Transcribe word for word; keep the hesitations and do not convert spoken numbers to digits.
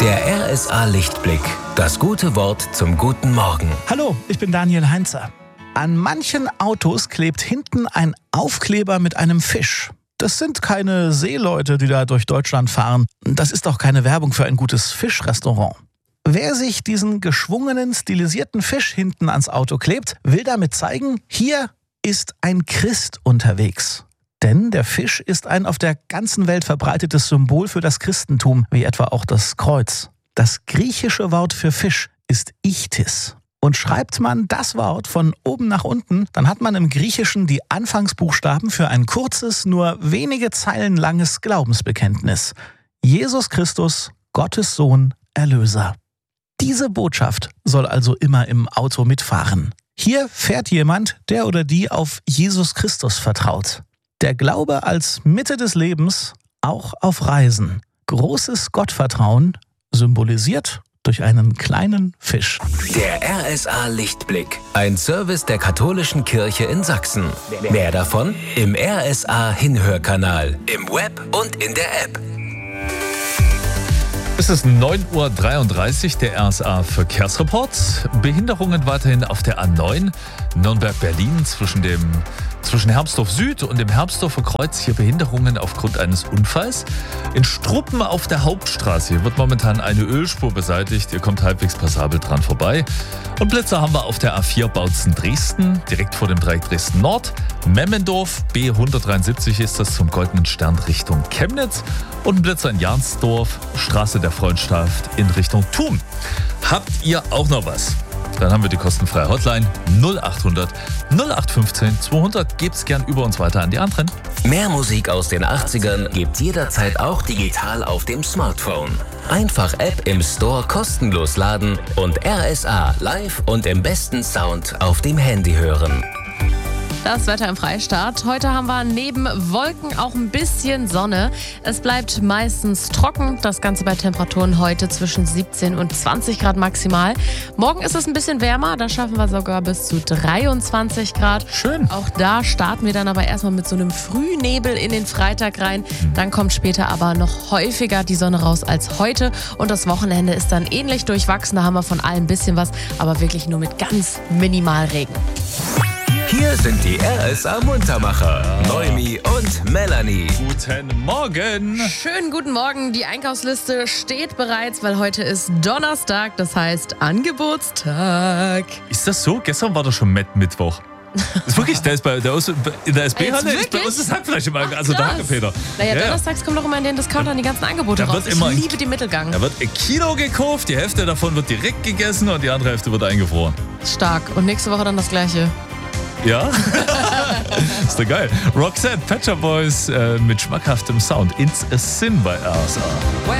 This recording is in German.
Der R S A-Lichtblick. Das gute Wort zum guten Morgen. Hallo, ich bin Daniel Heinzer. An manchen Autos klebt hinten ein Aufkleber mit einem Fisch. Das sind keine Seeleute, die da durch Deutschland fahren. Das ist auch keine Werbung für ein gutes Fischrestaurant. Wer sich diesen geschwungenen, stilisierten Fisch hinten ans Auto klebt, will damit zeigen, hier ist ein Christ unterwegs. Denn der Fisch ist ein auf der ganzen Welt verbreitetes Symbol für das Christentum, wie etwa auch das Kreuz. Das griechische Wort für Fisch ist Ichthys. Und schreibt man das Wort von oben nach unten, dann hat man im Griechischen die Anfangsbuchstaben für ein kurzes, nur wenige Zeilen langes Glaubensbekenntnis. Jesus Christus, Gottes Sohn, Erlöser. Diese Botschaft soll also immer im Auto mitfahren. Hier fährt jemand, der oder die auf Jesus Christus vertraut. Der Glaube als Mitte des Lebens, auch auf Reisen. Großes Gottvertrauen, symbolisiert durch einen kleinen Fisch. Der R S A-Lichtblick. Ein Service der Katholischen Kirche in Sachsen. Mehr davon im R S A-Hinhörkanal, im Web und in der App. Es ist neun Uhr dreiunddreißig, der R S A-Verkehrsreport. Behinderungen weiterhin auf der A neun, Nürnberg-Berlin zwischen dem zwischen Hermsdorf Süd und dem Hermsdorfer Kreuz. Hier Behinderungen aufgrund eines Unfalls. In Struppen auf der Hauptstraße hier wird momentan eine Ölspur beseitigt. Ihr kommt halbwegs passabel dran vorbei. Und Blitzer haben wir auf der A vier Bautzen-Dresden, direkt vor dem Dreieck Dresden-Nord. Memmendorf, B hundertdreiundsiebzig ist das zum Goldenen Stern Richtung Chemnitz. Und ein Blitzer in Jansdorf, Straße der Freundschaft in Richtung Thun. Habt ihr auch noch was? Dann haben wir die kostenfreie Hotline null acht hundert null acht fünfzehn zweihundert. Gebt's gern über uns weiter an die anderen. Mehr Musik aus den achtzigern gibt's jederzeit auch digital auf dem Smartphone. Einfach App im Store kostenlos laden und R S A live und im besten Sound auf dem Handy hören. Das Wetter im Freistaat. Heute haben wir neben Wolken auch ein bisschen Sonne. Es bleibt meistens trocken. Das Ganze bei Temperaturen heute zwischen siebzehn und zwanzig Grad maximal. Morgen ist es ein bisschen wärmer. Da schaffen wir sogar bis zu dreiundzwanzig Grad. Schön. Auch da starten wir dann aber erstmal mit so einem Frühnebel in den Freitag rein. Dann kommt später aber noch häufiger die Sonne raus als heute. Und das Wochenende ist dann ähnlich durchwachsen. Da haben wir von allem ein bisschen was, aber wirklich nur mit ganz minimal Regen. Hier sind die R S A-Muntermacher, Noemi und Melanie. Guten Morgen. Schönen guten Morgen. Die Einkaufsliste steht bereits, weil heute ist Donnerstag, das heißt Angebotstag. Ist das so? Gestern war doch schon Met-Mittwoch. Ist wirklich, der ist bei der, in der S B-Halle ist bei uns das Hackfleisch immer, also der Hackepeter. Naja, ja, donnerstags kommen doch immer in den Discountern die ganzen Angebote da raus. Wird immer ich liebe den Mittelgang. Da wird ein Kilo gekauft, die Hälfte davon wird direkt gegessen und die andere Hälfte wird eingefroren. Stark. Und nächste Woche dann das Gleiche. Ja? Ist doch geil. Roxette, Pet Shop Boys äh, mit schmackhaftem Sound. It's a Sin bei R S A.